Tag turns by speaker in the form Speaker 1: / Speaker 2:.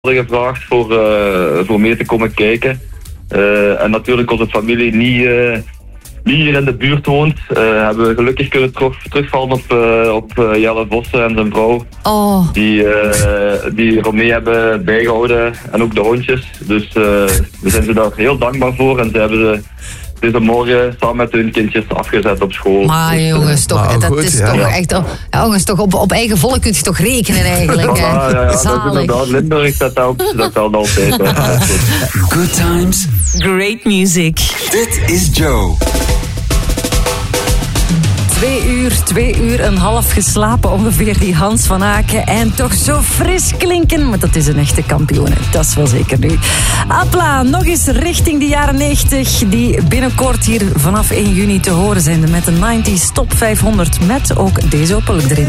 Speaker 1: hadden gevraagd voor mee te komen kijken. En natuurlijk onze familie niet hier in de buurt woont, hebben we gelukkig kunnen terugvallen op Jelle Vossen en zijn vrouw.
Speaker 2: Oh.
Speaker 1: Die Romee hebben bijgehouden en ook de hondjes. Dus we zijn ze daar heel dankbaar voor en ze hebben ze deze morgen samen met hun kindjes afgezet op school.
Speaker 2: Maar jongens, toch, dat is toch echt... jongens, toch op eigen volk kun je toch rekenen eigenlijk.
Speaker 1: Ja, dat is inderdaad. Limburg dat telt altijd.
Speaker 3: Good times.
Speaker 4: Great music.
Speaker 3: Dit is Joe.
Speaker 4: 2 uur en half geslapen ongeveer, die Hans van Aken. En toch zo fris klinken, maar dat is een echte kampioen. Dat is wel zeker nu. Appla, nog eens richting de jaren 90, die binnenkort hier vanaf 1 juni te horen zijn met de 90s Top 500. Met ook deze opelijk erin.